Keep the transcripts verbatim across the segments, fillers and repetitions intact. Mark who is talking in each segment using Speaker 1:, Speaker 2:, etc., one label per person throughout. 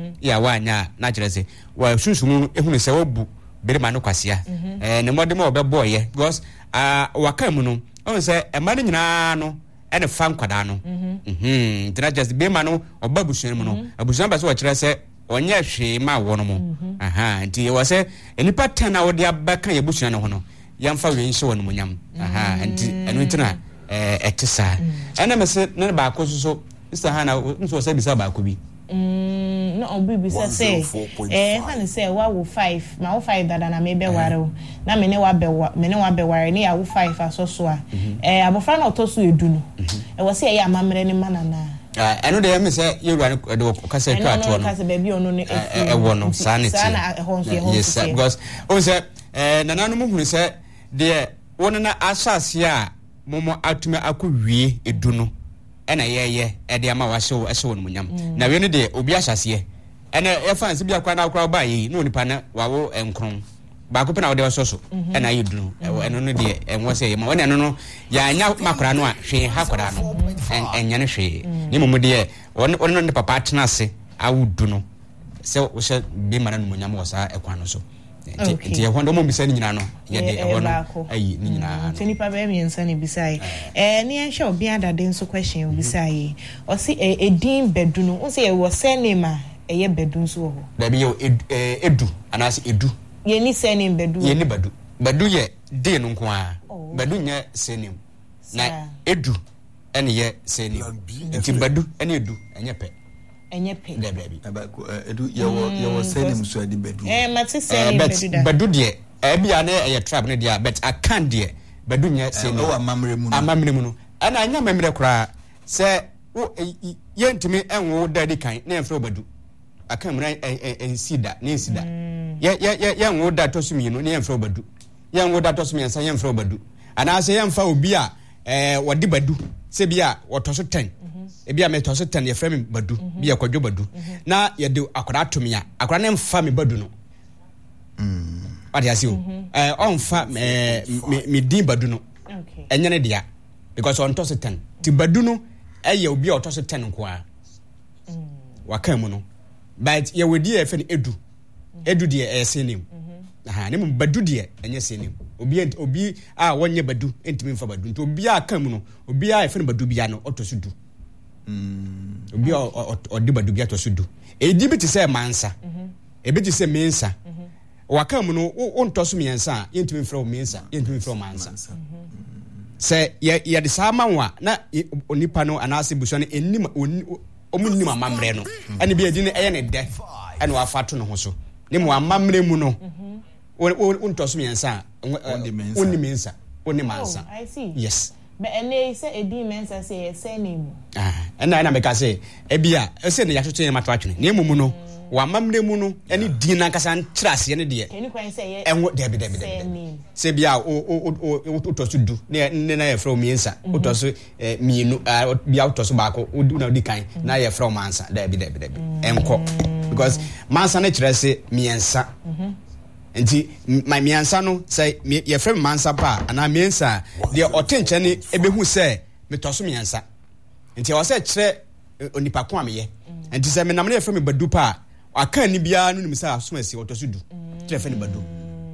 Speaker 1: ya wanya na kire se wa sunsumu ehunu se wobu bere ma no kwasia eh ne modem obebo ye because ah waka mu no on se e ma nyina no ene fa nkwada no mhm tena just be ma no obabusuan mu no abusuan ba se wo kire se onye hwe ma wo no mu aha nti wo se enipa ten na wo de abaka ye busuan no ho no yamfa we nhye wo no munyam aha nti eno ntina eh etisa ena me se ne ba ko so Mister Hana nso se bisa ba ko bi
Speaker 2: mm no obi bisa say eh han say wa wo five ma wo five dada na me be ware o na me ne wa be me ne wa be ware ni ya wo five asoso a eh abofra na otoso edu no e wo se ya amamre ni manana
Speaker 1: ah eno de me se yeru an de ka se twa to no
Speaker 2: ka se be bi ono ne
Speaker 1: e wo no sanity
Speaker 2: sana ho nso ye ho
Speaker 1: yes because o se eh nananu mu hunu se de wona na asase a momo atume akɔwie edu no ena yeye e de ama wahye ehye won munyam na we no de obi ahyase ena e fancy bia kwa na akwa ba yi no nipa na wawo enkron ba ko pena wo de soso ena yedu eno no de enwo se ma wona no ya anya makora no a hwe ha kora no enya ne hwe ni momo de won no ne papa atena ase awudu no se wo hye bi mara no munyam wo sa ekwa no so nti ye hondo mo bisa ni nyina no ye de e wono ayi ni nyina
Speaker 2: no tini pa be mi ensa ni bisa yi eh ni enhwe obi adade nso question bisa yi o si edin bedu no o se ye wo surname a eye bedu nso ho
Speaker 1: da bi yo edu anase edu
Speaker 2: ye ni surname bedu
Speaker 1: ye ni bedu bedu ye de no nko a bedu nye surname na edu ene ye surname nti bedu ene edu enye pe enye pe
Speaker 2: da
Speaker 1: baby
Speaker 3: abako edu yawo yawo surname so adi bedu
Speaker 2: eh mate surname bedu da
Speaker 1: bedu de e bia na e trap ne dia but akan de bedu nya surname
Speaker 3: o amamre mu no
Speaker 1: amamre mu no ana anya mamre kra se ye ntimi enwo dadi kan na enfro bedu akan mra ensida na ensida ye ye ye enwo da tosumi no na enfro bedu ye enwo da tosumi ensa ye enfro bedu ana se ye mfa obi a eh wodi bedu se bia wotoso ten ebia metoso ten ye frame badu bia kwadwo badu na ye de akwara atomia akwara na mfa me badu no mm ade ase o eh on fa eh me din badu no okay enya ne dia because on toso ten ti badu no eye obi a otoso ten nko a mm waka mu no but ye wodi e fe ne edu edu de e senim aha ne mu badu de enye senim obi obi a wonye badu entimi mfa badu nto obi a kan mu no obi a e fe ne badu bia no otoso du mm obi o de badu bia toso du e di bi ti se mansa e bi ti se mensa waka mu no o ntoso mensa entimi mfa o mensa entimi mfa o mansa se ye ye de sama wa na onipa no anase buso no enim omunnim amamre no ene bi edi ne eye ne de ene wa fato no ho so ne mu amamre mu no o ntoso mensa onni mensa onni mansa yes
Speaker 2: but ene say edi mensa say e say name
Speaker 1: ah ena ena meka say e bia e say ne yahwetwe ne mato atwene ne mu no wa mamre mu no ene din na kasa ntrase ne de
Speaker 2: eni kwan say e
Speaker 1: enwo de be de be de say bia o o o toso du ne ne na ye from miensa o toso mienu bia o toso ba ko o na di kan na ye from mansa de be de be de enko because mansa na kire say miensa nti my miensa no say ye from mansa pa ana miensa de otenche ne ebehu say me toso miensa nti o say kire onipa ko ameye nti say me nam na ye from badu pa aka ni bia no nim say asomasi otoso du kire fe ne badu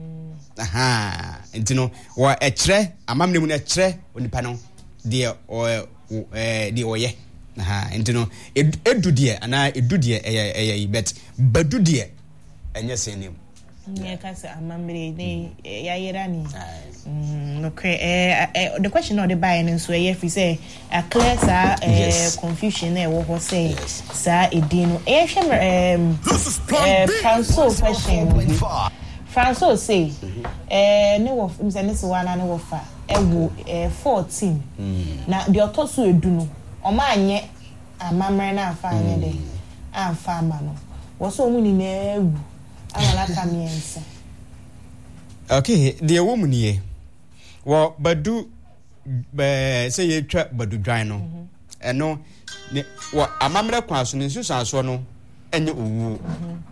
Speaker 1: aha nti no wa ekire amamne mu na ekire onipa no de o eh de oye aha nti no edu de ana edu de eye eye bet badu de enye senem
Speaker 2: yeah kasa amamre ne ya yera ni mm okay eh the question of the buy no so eh fi say a clear sa eh confusion e wo ho say sa edino eh hwe eh Franco question Franco say eh ne wo mse ne so wana ne wo fa e wo eh fourteen na de otoso edu no o ma anye amamre na afa anye de afa ama no wo so mu ni na ewu ala kamiensa
Speaker 1: okay the woman ye wo badu be say ye twa badu dwan no eno ne wo amamre kwaso ne susanso no enye owu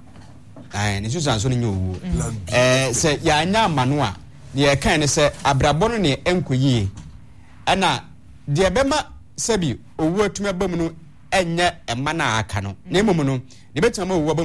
Speaker 1: ai ne susanso no enye owu eh say ya anya amano a ye kan ne say abrabo no ne enkoyie ana de bema sabi owu atuma bam no enye emana aka no ne mum no ne betima owu